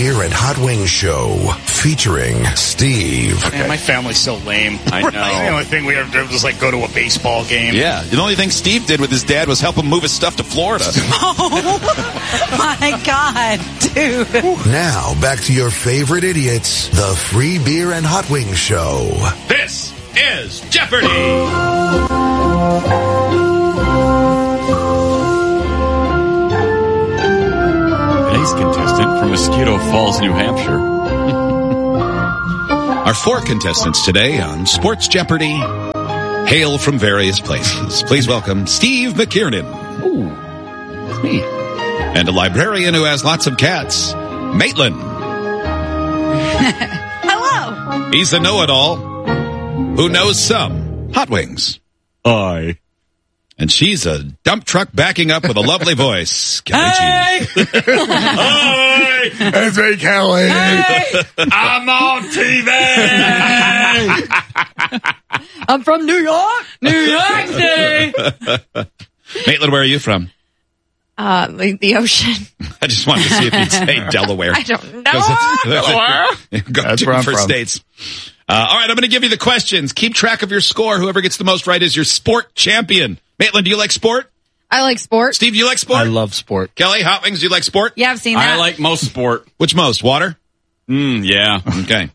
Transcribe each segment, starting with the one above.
Beer and Hot Wings Show featuring Steve. Man, my family's so lame. I know. The only thing we ever did was like go to a baseball game. Yeah, the only thing Steve did with his dad was help him move his stuff to Florida. Oh, my God, dude. Now, back to your favorite idiots, the Free Beer and Hot Wings Show. This is Jeopardy! Today's contestant from Mosquito Falls, New Hampshire. Our 4 contestants today on Sports Jeopardy hail from various places. Please welcome Steve McKiernan. Ooh, that's me. And a librarian who has lots of cats, Maitland. Hello. He's a know-it-all who knows some hot wings. Hi. And she's a dump truck backing up with a lovely voice, Kelly G. Hi! It's me, Kelly. I'm on TV! I'm from New York. New York City. Maitland, where are you from? The ocean. I just wanted to see if you'd say Delaware. I don't know. Delaware? That's where I'm from. States. All right, I'm going to give you the questions. Keep track of your score. Whoever gets the most right is your sport champion. Maitland, do you like sport? I like sport. Steve, do you like sport? I love sport. Kelly, hot wings, do you like sport? Yeah, I've seen that. I like most sport. Which most? Water? Yeah. Okay.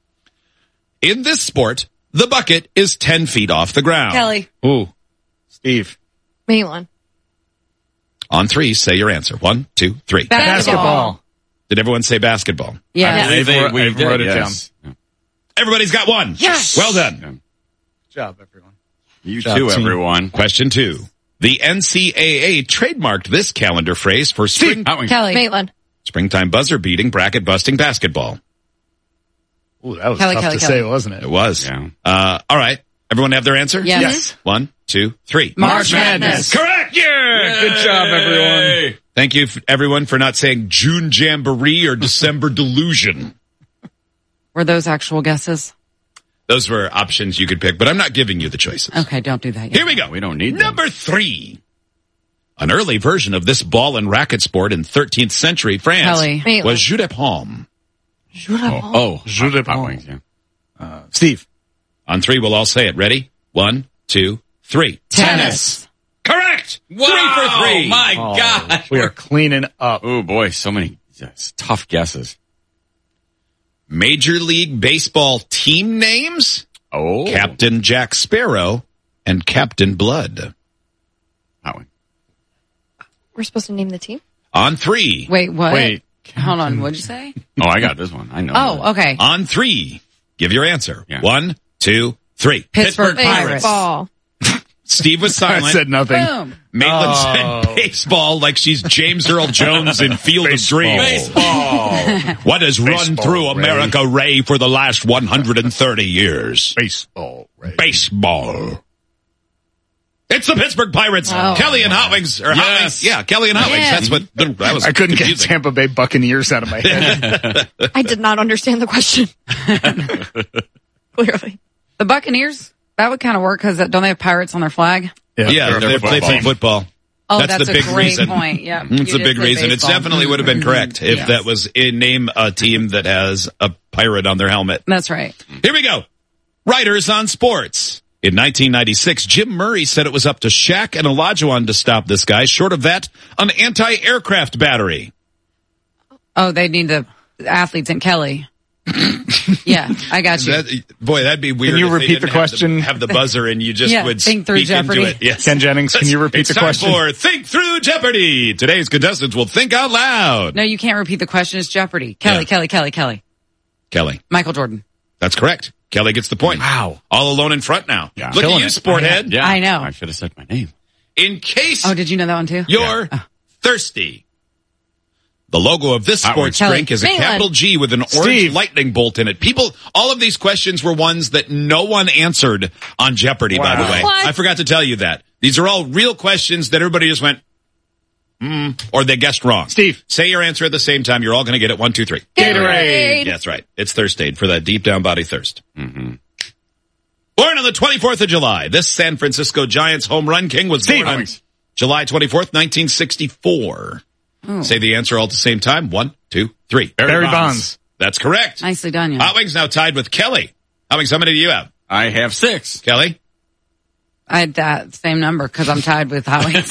In this sport, the bucket is 10 feet off the ground. Kelly. Ooh. Steve. Maitland. On 3, say your answer. 1, 2, 3. Basketball. Did everyone say basketball? Yeah. I believe We I wrote it yes. down. Everybody's got one. Yes. Well done. Good job, everyone. You Job, too, team. everyone. Question 2. The NCAA trademarked this calendar phrase for Hot wings. Kelly. Maitland. springtime buzzer-beating, bracket-busting basketball. Ooh, that was Kelly, tough Kelly, to Kelly. say, wasn't it? It was. Yeah. All right. Everyone have their answer? Yes. Yes. 1, 2, 3. March Madness. Correct! Yeah! Good job, everyone. Thank you, everyone, for not saying June Jamboree or December Delusion. Were those actual guesses? Those were options you could pick, but I'm not giving you the choices. Okay, don't do that yet. Here we go. We don't need them. Number 3. An early version of this ball and racket sport in 13th century France Kelly. was jeu de paume. Oh, Jeu de hot paume. wings, yeah. Steve. On 3, we'll all say it. Ready? 1, 2, 3. Tennis. Correct! Wow, 3 for 3. my God. We are cleaning up. Oh, boy, so many tough guesses. Major League Baseball team names? Oh. Captain Jack Sparrow and Captain Blood. Hot wing. We're supposed to name the team? On 3. Wait, what? Wait. Hold on, what'd you say? Oh, I got this one. I know. Oh, okay. On 3. Give your answer. Yeah. 1, 2, 3. Pittsburgh Pirates. Baseball. Steve was I silent. said nothing. Boom. Maitland Oh. said baseball like she's James Earl Jones in Field of Dreams. Baseball. What has run Baseball, through Ray. America, Ray, for the last 130 years? Baseball. Right. Baseball. It's the Pittsburgh Pirates. Oh. Kelly and Hot Wings. Or Hot Wings. Yeah, Kelly and Hot Wings. Yeah. That's what, that was I couldn't get confusing. Tampa Bay Buccaneers out of my head. I did not understand the question. Clearly. The Buccaneers, that would kind of work because don't they have pirates on their flag? Yeah, They're they play football. Oh, That's the big a great reason. point. Yeah, It's a big reason. It definitely would have been correct if Yes. that was name a team that has a pirate on their helmet. That's right. Here we go. Writers on sports. In 1996, Jim Murray said it was up to Shaq and Olajuwon to stop this guy. Short of that, an anti-aircraft battery. Oh, they need the athletes in Kelly. Yeah, I got you. That'd be weird. Can you if they repeat the didn't question? Have the buzzer and you just Yeah, would think through speak into Jeopardy. it. Yes. Ken Jennings, can you repeat It's the time question? for Think Through Jeopardy. Today's contestants will think out loud. No, you can't repeat the question. It's Jeopardy. Kelly, Yeah. Kelly. Kelly. Michael Jordan. That's correct. Kelly gets the point. Wow. All alone in front now. Yeah. Look at Killing you, it. sporthead. Yeah. I know. I should have said my name. In case Oh, did you know that one too? you're thirsty. The logo of this Hot sports Kelly. drink is a Maitland. capital G with an orange Steve. lightning bolt in it. People, all of these questions were ones that no one answered on Jeopardy, by the Wow. way. What? I forgot to tell you that. These are all real questions that everybody just went, or they guessed wrong. Steve. Say your answer at the same time. You're all going to get it. 1, 2, 3. Gatorade. Yeah, that's right. It's Thirst Aid for that deep down body thirst. Mm-hmm. Born on the 24th of July, this San Francisco Giants home run king was Steve. born on July 24th, 1964. Say the answer all at the same time. 1, 2, 3. Barry Bonds. That's correct. Nicely done, you. Hot Wings now tied with Kelly. Hot Wings, how many do you have? I have 6. Kelly? I had that same number because I'm tied with Howie.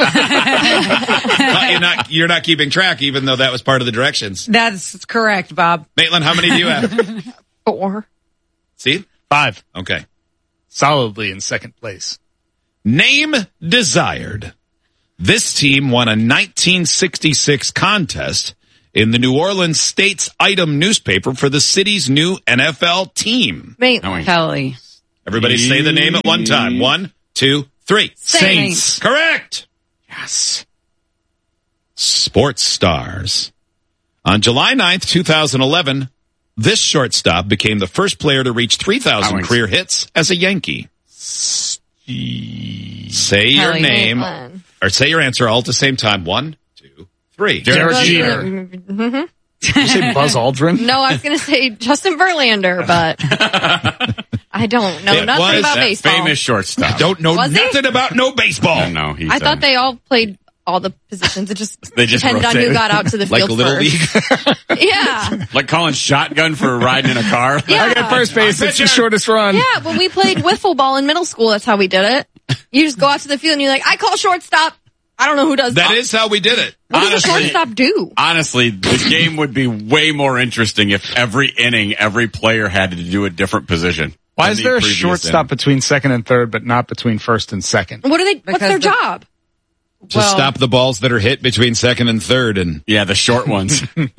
You're not keeping track, even though that was part of the directions. That's correct, Bob. Maitland, how many do you have? 4. See? 5. Okay. Solidly in second place. Name desired. This team won a 1966 contest in the New Orleans State's Item newspaper for the city's new NFL team. Maitland. Kelly. Everybody say the name at one time. 1, 2, 3. Saints. Correct. Yes. Sports stars. On July 9th, 2011, this shortstop became the first player to reach 3,000 career hits as a Yankee. Say your Kelly. name, Maitland. or say your answer all at the same time. 1, 2, 3. Derek Jeter. Mm-hmm. Did you say Buzz Aldrin? No, I was going to say Justin Verlander, but I don't know It nothing was about that baseball. Famous shortstop. Don't know Was he? nothing about no baseball. No, he's I thought they all played all the positions. It just They just depended on who rotated. got out to the Like field Little first. League. Yeah. like calling shotgun for riding in a car. Yeah. I got first base. It's the shortest run. Yeah, when we played wiffle ball in middle school, that's how we did it. You just go out to the field and you're like, I call shortstop. I don't know who does That is how we did it. What does a Honestly- shortstop do? Honestly, the game would be way more interesting if every inning, every player had to do a different position. Why than is the there a previous shortstop inning. between second and third, but not between first and second? What are they? What's Because their the- job? To stop the balls that are hit between second and third. And Yeah, the short ones.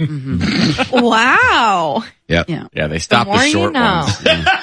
Wow. yeah. Yeah. Yeah, they stop more the you short know. ones. Yeah.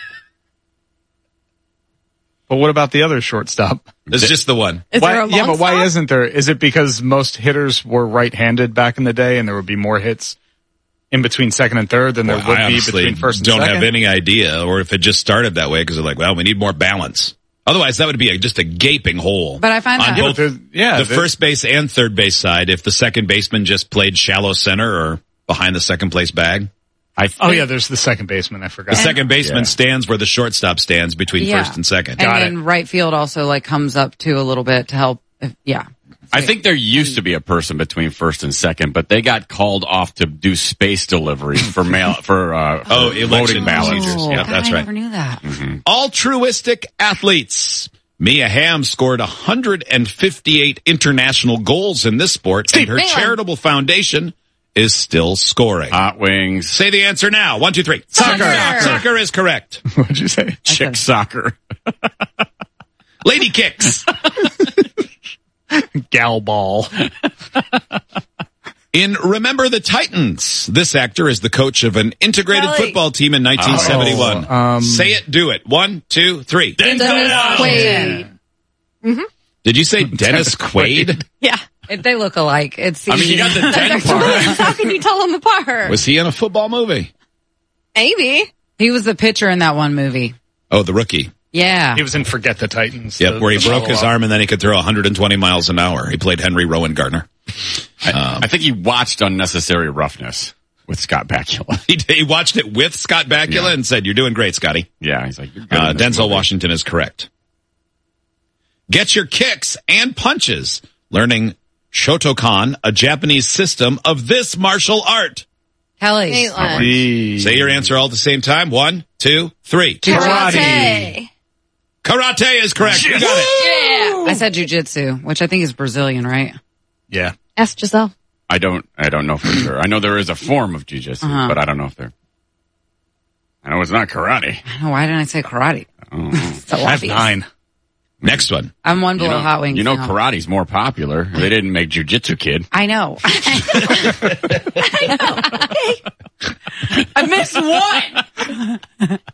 But what about the other shortstop? It's just the one. Is there a long but why stop? isn't there? Is it because most hitters were right-handed back in the day and there would be more hits in between second and third than there Well, would I be honestly between first and don't second? have any idea, or if it just started that way because they're like, well, we need more balance. Otherwise, that would be just a gaping hole. But I find on that- both the there's- first base and third base side. If the second baseman just played shallow center or behind the second place bag, Oh yeah, there's the second baseman. I forgot. the second baseman stands where the shortstop stands between first and second. And Got then right field also like comes up too a little bit to help. Yeah. I think there used to be a person between first and second, but they got called off to do space delivery for election voting ballots. procedures. Yeah, God, that's I right. never knew that. Altruistic athletes. Mia Hamm scored 158 international goals in this sport, and her Maitland. charitable foundation is still scoring. Hot wings, Say the answer now. 1, 2, 3. Soccer. Soccer is correct. What'd you say? chick soccer. Lady kicks. Gal ball. In Remember the Titans, this actor is the coach of an integrated Kelly. football team in 1971. Say it, do it. 1, 2, 3. Dennis Quaid. Did you say Dennis Quaid? Yeah. They look alike. It's I mean, you got the den part. How can you tell them apart? Was he in a football movie? Maybe. he was the pitcher in that one movie. Oh, The Rookie. Yeah. He was in Forget the Titans. Yep, where he broke his follow-up. arm and then he could throw 120 miles an hour. He played Henry Rowan Gardner. I think he watched Unnecessary Roughness with Scott Bakula. He watched it with Scott Bakula and said, "You're doing great, Scotty." Yeah, he's like, you're good in this Denzel movie. Washington is correct. Get your kicks and punches. Learning Shotokan, a Japanese system of this martial art. Kelly. Maitland. Say your answer all at the same time. 1, 2, 3. Karate. Karate is correct. You got it. Yeah. I said jujitsu, which I think is Brazilian, right? Yeah. Ask Giselle. I don't know for sure. I know there is a form of jiu-jitsu, but I don't know if they're. I know it's not karate. I don't know, why didn't I say karate? So I have obvious. 9. Next one. I'm one below Hot Wings. You know now. karate's more popular. They didn't make jiu-jitsu kid. I know. I missed one.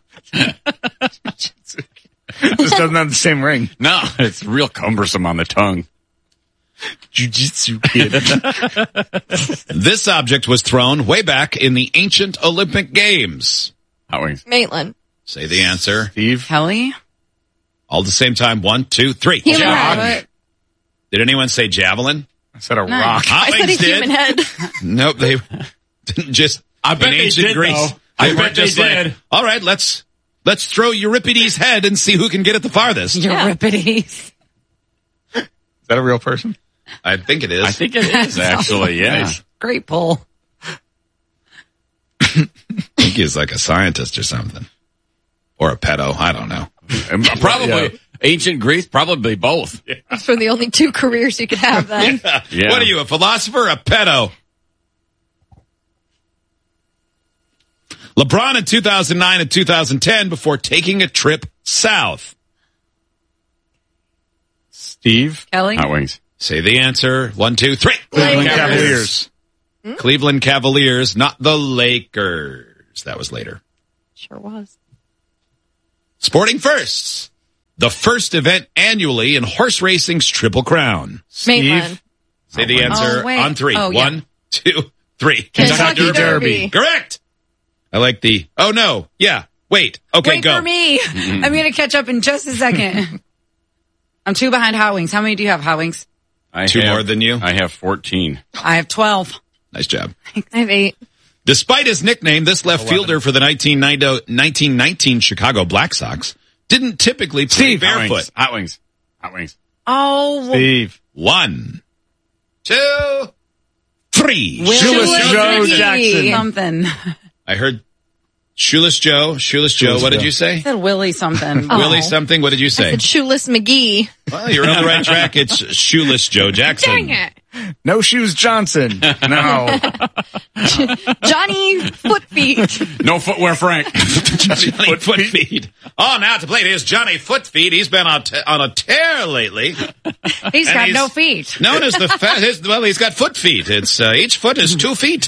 Just doesn't have the same ring. No, it's real cumbersome on the tongue. Jiu-jitsu kid. This object was thrown way back in the ancient Olympic Games. Hot wings. Maitland. Say the answer. Steve. Kelly? All at the same time. 1, 2, 3. Human Javelin. head. Did anyone say javelin? I said a rock. Hot I said a Wings did. human head. Nope, they didn't just. I bet in they ancient did, Greece. though. I They bet weren't they just like, did. all right, let's throw Euripides' head and see who can get it the farthest. Euripides. Is that a real person? I think it is. I think it is, actually, yeah. Great pull. I think he's like a scientist or something. Or a pedo. I don't know. Probably ancient Greece, probably both. Those were the only two careers you could have then. Yeah. What are you, a philosopher or a pedo? LeBron in 2009 and 2010 before taking a trip south. Steve. Kelly? Hot Wings. Say the answer. 1, 2, 3. Cleveland Cavaliers. Cleveland Cavaliers, not the Lakers. That was later. Sure was. Sporting firsts. The first event annually in horse racing's Triple Crown. Maitland. Say the answer wait. on 3. Oh, yeah. 1, 2, 3. Kentucky Derby. Correct. I like the, oh no. Yeah. Wait. Okay, Wait go. for me. I'm going to catch up in just a second. I'm 2 behind Hot Wings. How many do you have, Hot Wings? Two more than you? I have 14. I have 12. Nice job. I have 8. Despite his nickname, this left fielder for the 1919 Chicago Black Sox didn't typically play barefoot. Hot Wings. Hot Wings. Oh. Steve. 1, 2, 3. Shoeless Joe Jackson. Something. I heard Shoeless Joe. Shoeless Joe. What did you say? I said Willie something. Willie something. What did you say? I said Shoeless McGee. Well, you're on the right track. It's Shoeless Joe Jackson. Dang it. No Shoes Johnson. No. Johnny Footfeet. No footwear, Frank. Johnny Footfeet. Oh, now to play it is Johnny Footfeet. He's been on a tear lately. He's got he's no feet. Known as the he's got foot feet. It's each foot is 2 feet.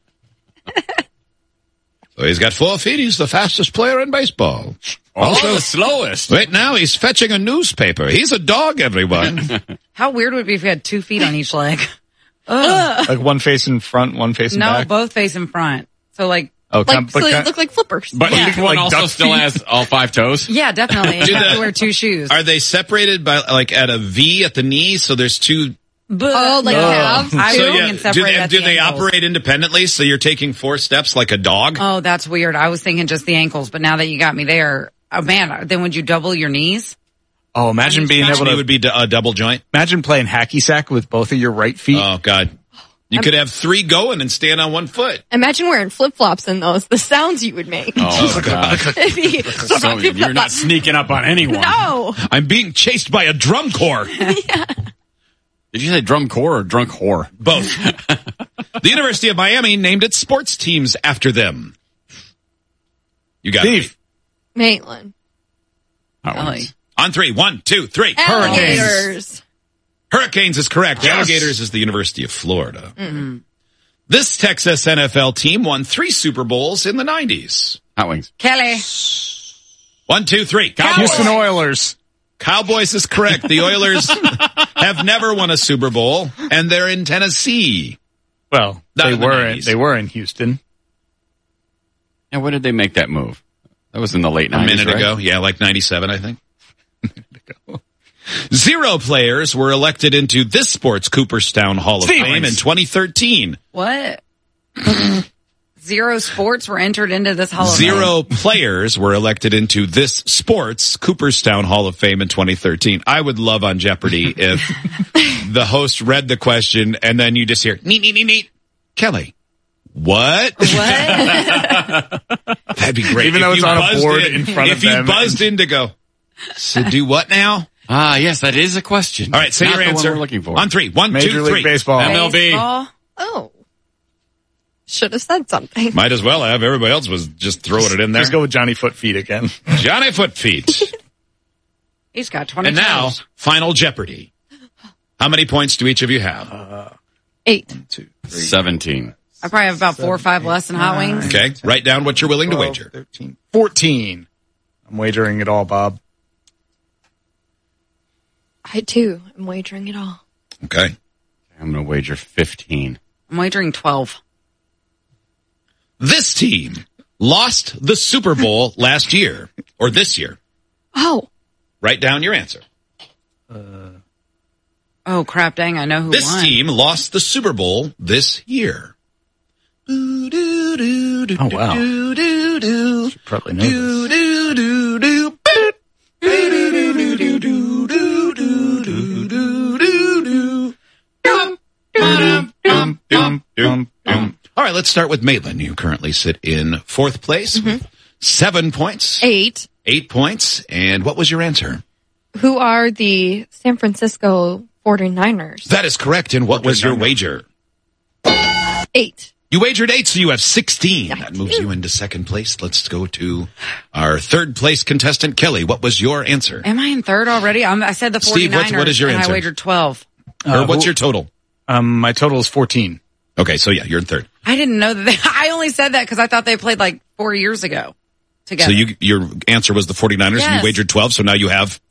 So he's got 4 feet. He's the fastest player in baseball. Also the slowest. Right now, he's fetching a newspaper. He's a dog, everyone. How weird would it be if you had 2 feet on each leg? Like one face in front, one face in No, back. both face in front. So like, Oh, Like, so they look like flippers. But each one Like also duck still feet? has all 5 toes. yeah, definitely. You have to wear 2 shoes. Are they separated by like at a V at the knee? So there's 2. Oh, like calves? I So really yeah, can separate at do the they ankles. operate independently? So you're taking 4 steps like a dog? Oh, that's weird. I was thinking just the ankles, but now that you got me there, oh man, then would you double your knees? Oh, imagine being able It to would be a double joint. imagine playing hacky sack with both of your right feet. Oh God, you could have 3 going and stand on 1 foot. Imagine wearing flip-flops in those. The sounds you would make. Oh, God. It'd be- So you're not sneaking up on anyone. No. I'm being chased by a drum corps. Did you say drum corps or drunk whore? Both. The University of Miami named its sports teams after them. You got Steve. it. Maitland. Hot Kelly. Wings. On 3. 1, 2, 3. Alligators. Hurricanes is correct. Alligators is the University of Florida. This Texas NFL team won 3 Super Bowls in the 90s. Hot Wings. Kelly. 1, 2, 3. Houston Oilers. Cowboys is correct. The Oilers have never won a Super Bowl, and they're in Tennessee. Well, Not they in the were 90s. they were in Houston. And when did they make that move? That was in the late 90s, A minute right? ago. Yeah, like 97, I think. 0 players were elected into this sports Cooperstown Hall of Fame in 2013. What? 0 sports were entered into this Hall of Fame. 0 players were elected into this sports Cooperstown Hall of Fame in 2013. I would love on Jeopardy if the host read the question and then you just hear, neat, neat, neat, neat. Kelly. What? What? That'd be great. Even If though it's you on a buzzed board in in front of If you them. buzzed in to go, so do what now? Ah, yes, that is a question. All right, say Not your the one answer. we're looking for. On 3. 1, Major 2, League 3. Baseball. MLB. Baseball? Oh. Should have said something. Might as well have. Everybody else was just throwing it in there. Let's go with Johnny Footfeet again. Johnny Footfeet. He's got 20 And now, toes. Final Jeopardy. How many points do each of you have? 8. 17. I probably have about 4 or 5 less than Hot Wings. Okay, write down what you're willing to 12, wager. 13, 14. I'm wagering it all, Bob. I too am wagering it all. Okay. I'm going to wager 15. I'm wagering 12. This team lost the Super Bowl last year, or this year. Oh. Write down your answer. Oh, crap, dang, I know who This won. team lost the Super Bowl this year. Oh, wow. Should probably know this. let's start with Maitland. You currently sit in fourth place with 7 points. 8. 8 points. And what was your answer? Who are the San Francisco 49ers? That is correct. And what was your wager? 8. You wagered 8, so you have 16. That moves you into second place. Let's go to our third place contestant, Kelly. What was your answer? Am I in third already? I said the 49ers. Steve, what is your and answer? I wagered 12. Or what's your total? My total is 14. Okay, so yeah, you're in third. I didn't know that. I only said that because I thought they played like 4 years ago together. So your answer was the 49ers, and you Yes. wagered 12, so now you have